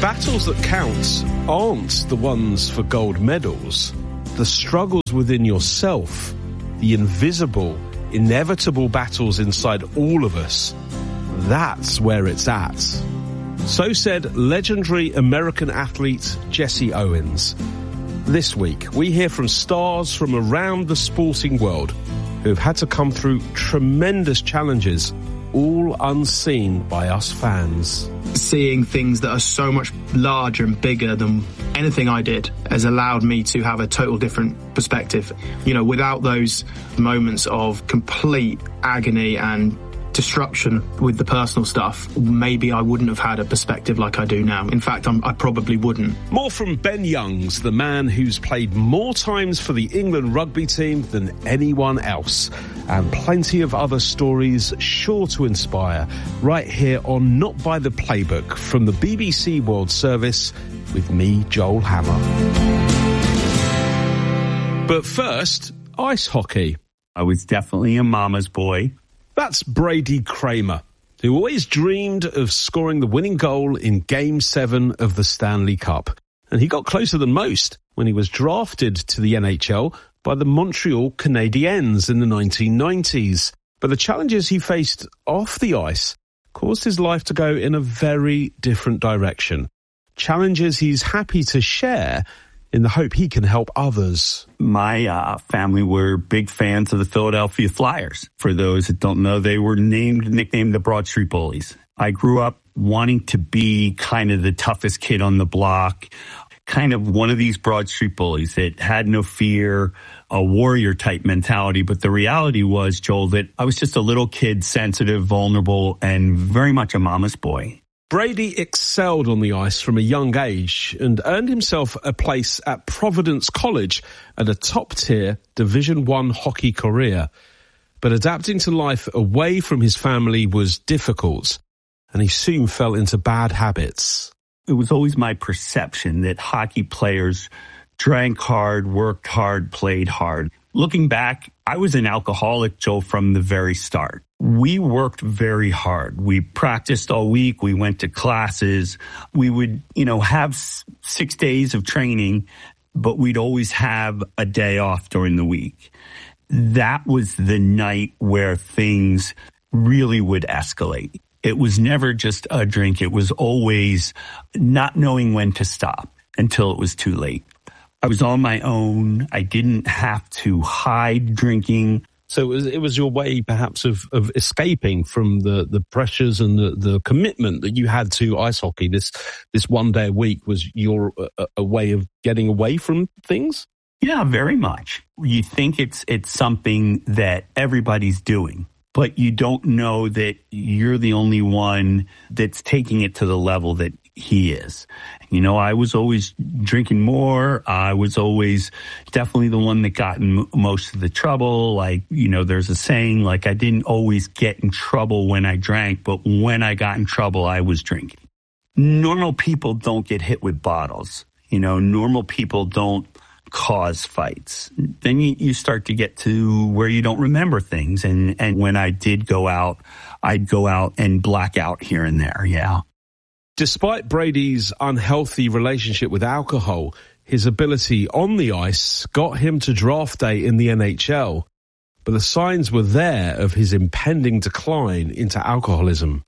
battles that count aren't the ones for gold medals. The struggles within yourself, the invisible, inevitable battles inside all of us, that's where it's at. So said legendary American athlete Jesse Owens. This week, we hear from stars from around the sporting world who have had to come through tremendous challenges, all unseen by us fans. Seeing things that are so much larger and bigger than anything I did has allowed me to have a total different perspective. You know, without those moments of complete agony and destruction with the personal stuff, maybe I wouldn't have had a perspective like I do now. In fact, I probably wouldn't. More from Ben Youngs, the man who's played more times for the England rugby team than anyone else. And plenty of other stories sure to inspire right here on Not By The Playbook from the BBC World Service with me, Joel Hammer. But first, ice hockey. I was definitely a mama's boy. That's Brady Kramer, who always dreamed of scoring the winning goal in Game 7 of the Stanley Cup. And he got closer than most when he was drafted to the NHL by the Montreal Canadiens in the 1990s. But the challenges he faced off the ice caused his life to go in a very different direction. Challenges he's happy to share in the hope he can help others. My family were big fans of the Philadelphia Flyers. For those that don't know, they were nicknamed the Broad Street Bullies. I grew up wanting to be kind of the toughest kid on the block, kind of one of these Broad Street Bullies that had no fear, a warrior type mentality. But the reality was, Joel, that I was just a little kid, sensitive, vulnerable, and very much a mama's boy. Brady excelled on the ice from a young age and earned himself a place at Providence College and a top-tier Division I hockey career. But adapting to life away from his family was difficult, and he soon fell into bad habits. It was always my perception that hockey players drank hard, worked hard, played hard. Looking back, I was an alcoholic, Joe, from the very start. We worked very hard. We practiced all week. We went to classes. We would, have 6 days of training, but we'd always have a day off during the week. That was the night where things really would escalate. It was never just a drink. It was always not knowing when to stop until it was too late. I was on my own. I didn't have to hide drinking. So it was your way, perhaps, of escaping from the pressures and the commitment that you had to ice hockey. This 1 day a week was your a way of getting away from things? Yeah, very much. You think it's something that everybody's doing, but you don't know that you're the only one that's taking it to the level that he is. I was always drinking more. I was always definitely the one that got in most of the trouble. There's a saying, I didn't always get in trouble when I drank, but when I got in trouble, I was drinking. Normal people don't get hit with bottles. Normal people don't cause fights. Then you start to get to where you don't remember things. And when I did go out, I'd go out and black out here and there. Yeah. Despite Brady's unhealthy relationship with alcohol, his ability on the ice got him to draft day in the NHL. But the signs were there of his impending decline into alcoholism.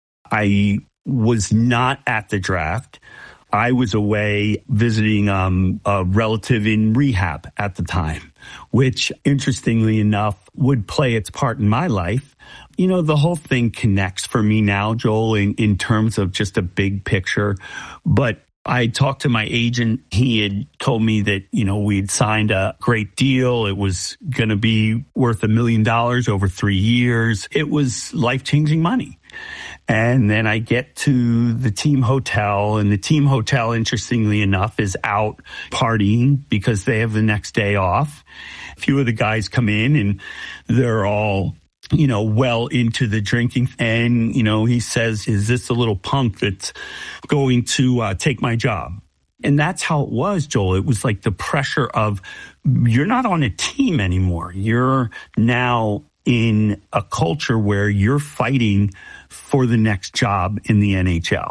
I was not at the draft. I was away visiting a relative in rehab at the time, which, interestingly enough, would play its part in my life. The whole thing connects for me now, Joel, in terms of just a big picture. But I talked to my agent. He had told me that, we'd signed a great deal. It was going to be worth $1 million over 3 years. It was life-changing money. And then I get to the team hotel, and the team hotel, interestingly enough, is out partying because they have the next day off. A few of the guys come in, and they're all, well into the drinking. And, he says, is this a little punk that's going to take my job? And that's how it was, Joel. It was like the pressure of, you're not on a team anymore. You're now in a culture where you're fighting for the next job in the NHL.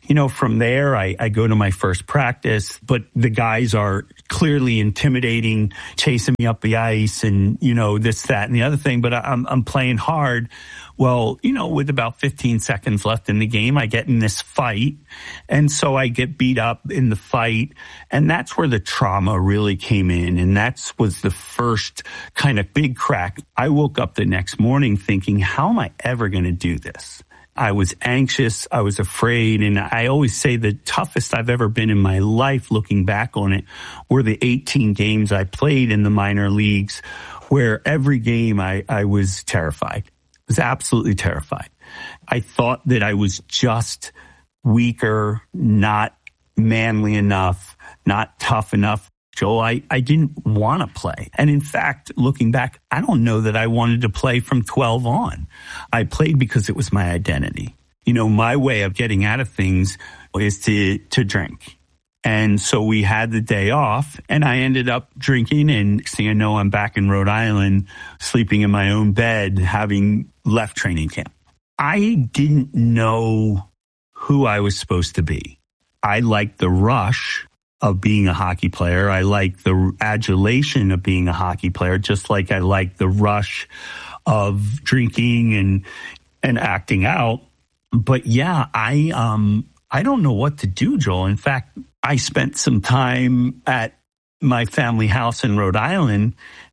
From there, I go to my first practice, but the guys are clearly intimidating, chasing me up the ice and, this, that, and the other thing, but I'm playing hard. Well, with about 15 seconds left in the game, I get in this fight. And so I get beat up in the fight. And that's where the trauma really came in. And that was the first kind of big crack. I woke up the next morning thinking, how am I ever going to do this? I was anxious. I was afraid. And I always say the toughest I've ever been in my life, looking back on it, were the 18 games I played in the minor leagues, where every game I was terrified. I was absolutely terrified. I thought that I was just weaker, not manly enough, not tough enough. Joel, I didn't want to play. And in fact, looking back, I don't know that I wanted to play from 12 on. I played because it was my identity. My way of getting out of things is to drink. And so we had the day off and I ended up drinking, and next thing I know, I'm back in Rhode Island, sleeping in my own bed, having left training camp. I didn't know who I was supposed to be. I liked the rush of being a hockey player. I like the adulation of being a hockey player, just like I like the rush of drinking and acting out. But yeah, I don't know what to do, Joel. In fact, I spent some time at my family house in Rhode Island,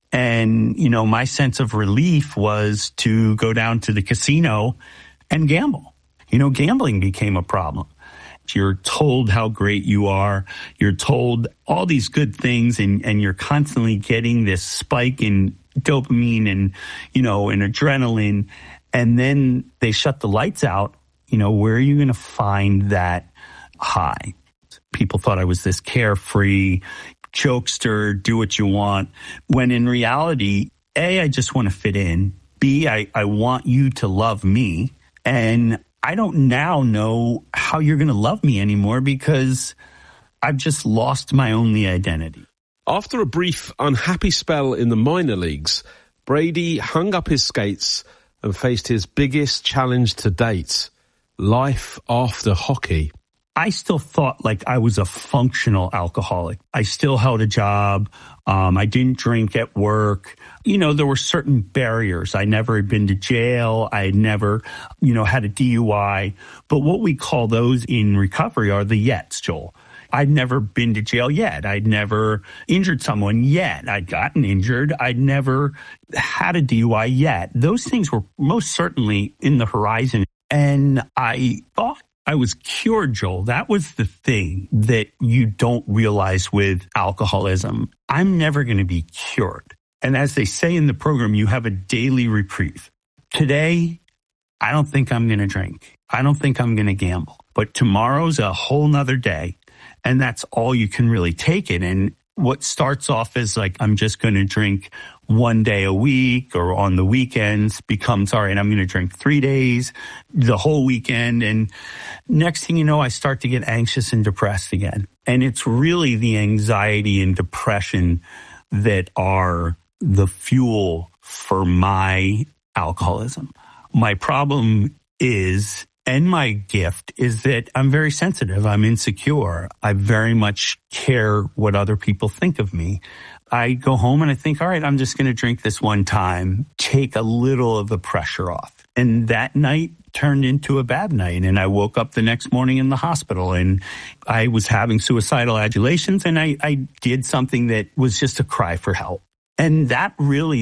and, my sense of relief was to go down to the casino and gamble. Gambling became a problem. You're told how great you are. You're told all these good things, and you're constantly getting this spike in dopamine and, and adrenaline. And then they shut the lights out. Where are you going to find that high? People thought I was this carefree jokester, do what you want. When in reality, A, I just want to fit in. B, I want you to love me. And I don't now know how you're going to love me anymore because I've just lost my only identity. After a brief unhappy spell in the minor leagues, Brady hung up his skates and faced his biggest challenge to date, life after hockey. I still thought like I was a functional alcoholic. I still held a job. I didn't drink at work. There were certain barriers. I never had been to jail. I had never, had a DUI. But what we call those in recovery are the yets, Joel. I'd never been to jail yet. I'd never injured someone yet. I'd gotten injured. I'd never had a DUI yet. Those things were most certainly in the horizon. And I thought I was cured, Joel. That was the thing that you don't realize with alcoholism. I'm never going to be cured. And as they say in the program, you have a daily reprieve. Today, I don't think I'm going to drink. I don't think I'm going to gamble. But tomorrow's a whole nother day. And that's all you can really take it. And what starts off as like, I'm just going to drink one day a week or on the weekends becomes, all right, I'm going to drink 3 days, the whole weekend. And next thing you know, I start to get anxious and depressed again. And it's really the anxiety and depression that are the fuel for my alcoholism. My problem is, and my gift is that I'm very sensitive. I'm insecure. I very much care what other people think of me. I go home and I think, all right, I'm just going to drink this one time, take a little of the pressure off. And that night turned into a bad night. And I woke up the next morning in the hospital and I was having suicidal adulations. And I did something that was just a cry for help. And that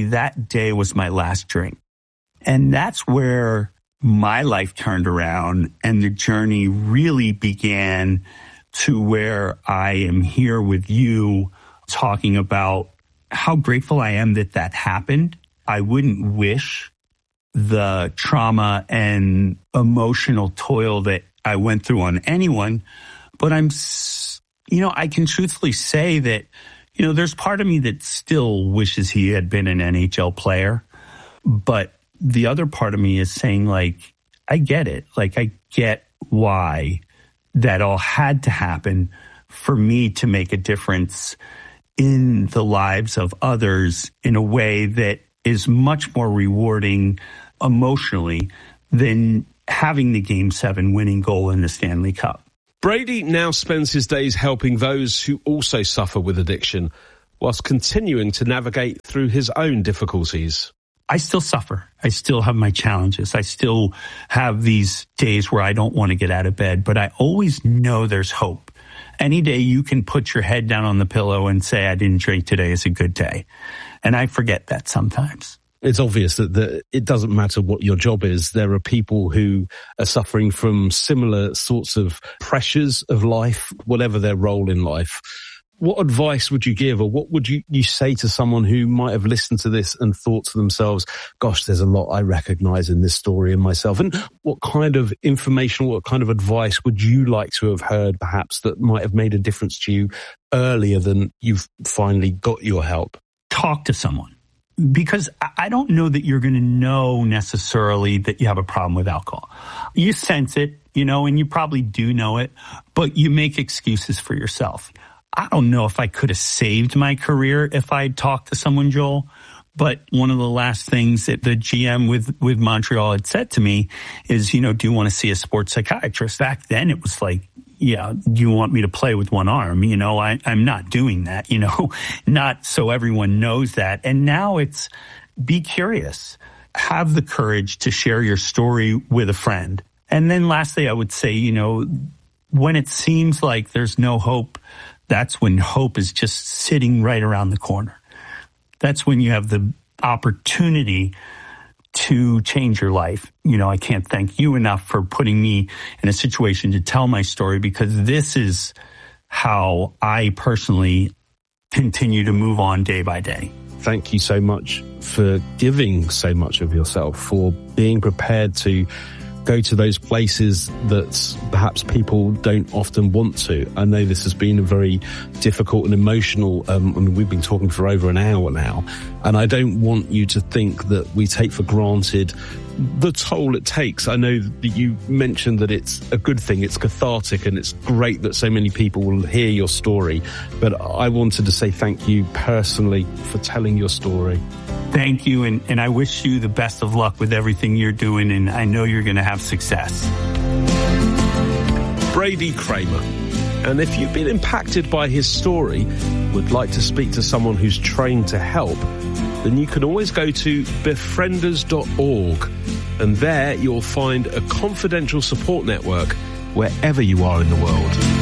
day was my last drink. And that's where my life turned around and the journey really began to where I am here with you talking about how grateful I am that happened. I wouldn't wish the trauma and emotional toil that I went through on anyone, but I can truthfully say that, there's part of me that still wishes he had been an NHL player, but the other part of me is saying, like, I get it. Like, I get why that all had to happen for me to make a difference in the lives of others in a way that is much more rewarding emotionally than having the Game 7 winning goal in the Stanley Cup. Brady now spends his days helping those who also suffer with addiction, whilst continuing to navigate through his own difficulties. I still suffer. I still have my challenges. I still have these days where I don't want to get out of bed, but I always know there's hope. Any day you can put your head down on the pillow and say, I didn't drink today is a good day. And I forget that sometimes. It's obvious that it doesn't matter what your job is. There are people who are suffering from similar sorts of pressures of life, whatever their role in life. What advice would you give, or what would you say to someone who might have listened to this and thought to themselves, gosh, there's a lot I recognize in this story in myself? And what kind of information, what kind of advice would you like to have heard, perhaps, that might have made a difference to you earlier than you've finally got your help? Talk to someone. Because I don't know that you're going to know necessarily that you have a problem with alcohol. You sense it, and you probably do know it, but you make excuses for yourself. I don't know if I could have saved my career if I had talked to someone, Joel, but one of the last things that the GM with Montreal had said to me is, do you want to see a sports psychiatrist? Back then it was like, yeah, do you want me to play with one arm? I'm not doing that, not so everyone knows that. And now it's be curious, have the courage to share your story with a friend. And then lastly, I would say, when it seems like there's no hope, that's when hope is just sitting right around the corner. That's when you have the opportunity to change your life. I can't thank you enough for putting me in a situation to tell my story, because this is how I personally continue to move on day by day. Thank you so much for giving so much of yourself, for being prepared to go to those places that perhaps people don't often want to. I know this has been a very difficult and emotional, we've been talking for over an hour now, and I don't want you to think that we take for granted the toll it takes. I know that you mentioned that it's a good thing, it's cathartic, and it's great that so many people will hear your story, but I wanted to say thank you personally for telling your story. Thank you, and I wish you the best of luck with everything you're doing, and I know you're going to have success. Brady Kramer. And if you've been impacted by his story, would like to speak to someone who's trained to help, then you can always go to befrienders.org, and there you'll find a confidential support network wherever you are in the world.